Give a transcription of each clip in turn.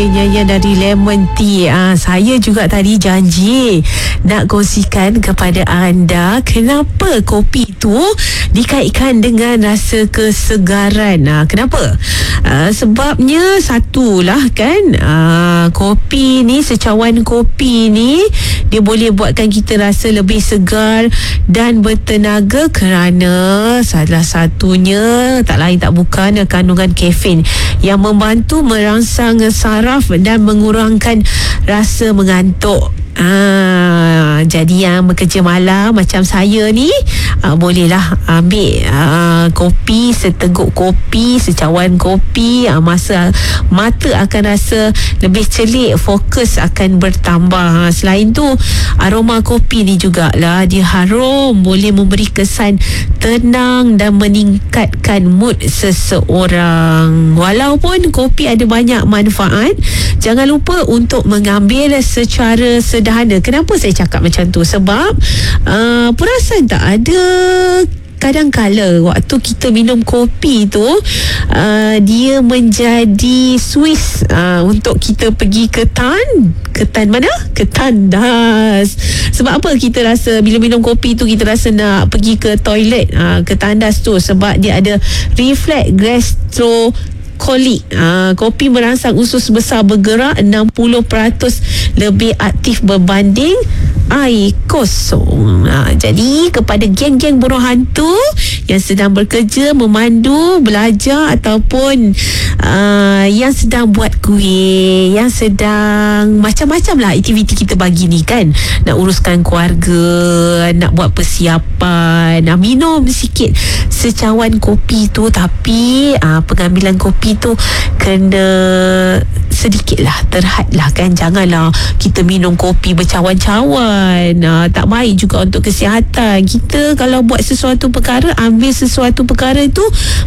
Nyanyian dari Lemon Tea. Saya juga tadi janji nak kongsikan kepada anda kenapa kopi tu dikaitkan dengan rasa kesegaran. Kenapa? Sebabnya satulah kan, kopi ni, secawan kopi ni dia boleh buatkan kita rasa lebih segar dan bertenaga kerana salah satunya tak lain tak bukan kandungan kafein yang membantu merangsang saraf dan mengurangkan rasa mengantuk. Jadi yang bekerja malam macam saya ni, bolehlah ambil kopi, seteguk kopi, secawan kopi. Masa mata akan rasa lebih celik, fokus akan bertambah. Selain tu, aroma kopi ni jugalah dia harum, boleh memberi kesan tenang dan meningkatkan mood seseorang. Walaupun kopi ada banyak manfaat, jangan lupa untuk mengambil secara sederhana. Kenapa saya cakap macam tu? Sebab perasan tak ada kadang-kala waktu kita minum kopi tu, dia menjadi Swiss untuk kita pergi ke ketan mana? Ketandas. Sebab apa kita rasa bila minum kopi tu kita rasa nak pergi ke toilet, ke tandas tu? Sebab dia ada refleks gastrokolik. Kopi merangsang usus besar bergerak 60% lebih aktif berbanding air kosong. Jadi kepada geng-geng buruh hantu yang sedang bekerja, memandu, belajar ataupun yang sedang buat kuih, yang sedang macam-macam lah aktiviti kita bagi ni kan, nak uruskan keluarga, nak buat persiapan, minum sikit secawan kopi tu. Tapi pengambilan kopi tu kena sedikit lah, terhad lah kan. Janganlah kita minum kopi bercawan-cawan. Tak baik juga untuk kesihatan kita. Kalau buat sesuatu perkara, ambil sesuatu perkara itu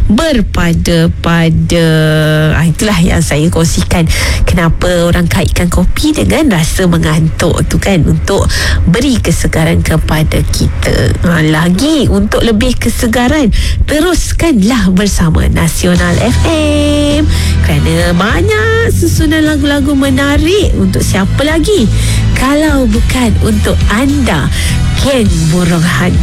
berpada-pada. Itulah yang saya kongsikan, kenapa orang kaitkan kopi dengan rasa mengantuk tu kan, untuk beri kesegaran kepada kita. Lagi untuk lebih kesegaran, teruskanlah bersama Nasional FM, kerana banyak susunan lagu-lagu menarik. Untuk siapa lagi kalau bukan untuk anda, geng burung hantu.